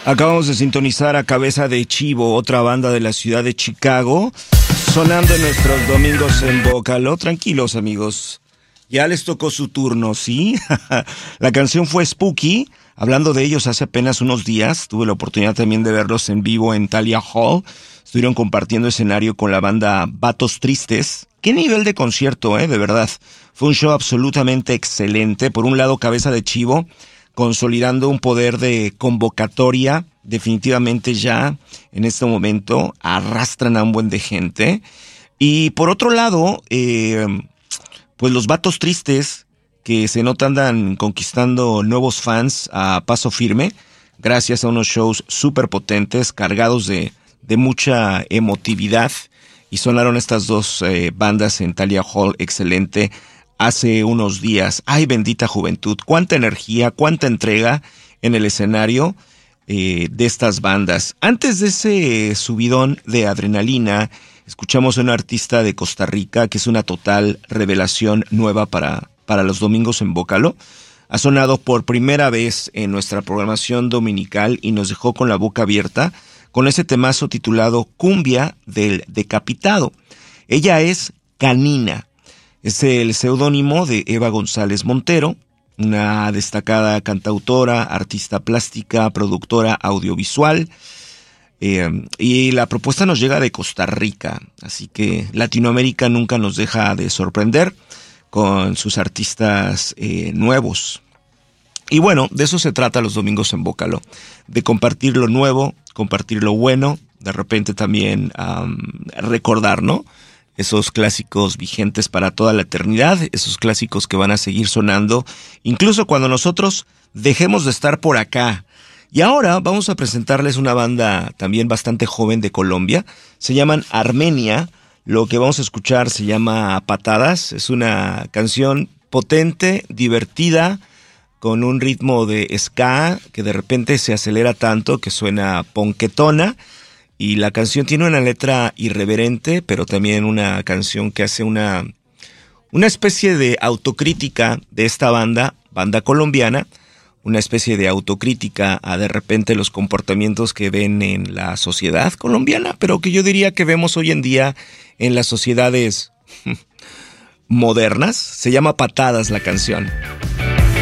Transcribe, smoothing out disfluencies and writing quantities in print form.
Acabamos de sintonizar a Cabeza de Chivo, otra banda de la ciudad de Chicago, sonando en nuestros domingos en Bócalo. Tranquilos, amigos, ya les tocó su turno, ¿sí? La canción fue Spooky. Hablando de ellos, hace apenas unos días tuve la oportunidad también de verlos en vivo en Thalia Hall. Estuvieron compartiendo escenario con la banda Vatos Tristes. Qué nivel de concierto, de verdad. Fue un show absolutamente excelente. Por un lado, Cabeza de Chivo, consolidando un poder de convocatoria. Definitivamente ya en este momento arrastran a un buen de gente. Y por otro lado, pues los Vatos Tristes, que se nota andan conquistando nuevos fans a paso firme, gracias a unos shows súper potentes, cargados de mucha emotividad. Y sonaron estas dos bandas en Thalia Hall, excelente, hace unos días. ¡Ay, bendita juventud! ¡Cuánta energía, cuánta entrega en el escenario de estas bandas! Antes de ese subidón de adrenalina, escuchamos a un artista de Costa Rica que es una total revelación nueva para los domingos en Bócalo. Ha sonado por primera vez en nuestra programación dominical y nos dejó con la boca abierta con ese temazo titulado Cumbia del Decapitado. Ella es Canina, es el seudónimo de Eva González Montero, una destacada cantautora, artista plástica, productora audiovisual, y la propuesta nos llega de Costa Rica, así que Latinoamérica nunca nos deja de sorprender con sus artistas nuevos. Y bueno, de eso se trata los domingos en Bócalo, de compartir lo nuevo, compartir lo bueno, de repente también recordar, ¿no? Esos clásicos vigentes para toda la eternidad, esos clásicos que van a seguir sonando, incluso cuando nosotros dejemos de estar por acá. Y ahora vamos a presentarles una banda también bastante joven de Colombia, se llaman Armenia. Lo que vamos a escuchar se llama Patadas, es una canción potente, divertida, con un ritmo de ska que de repente se acelera tanto que suena ponquetona, y la canción tiene una letra irreverente, pero también una canción que hace una especie de autocrítica de esta banda colombiana, una especie de autocrítica a de repente los comportamientos que ven en la sociedad colombiana, pero que yo diría que vemos hoy en día en las sociedades modernas. Se llama Patadas la canción.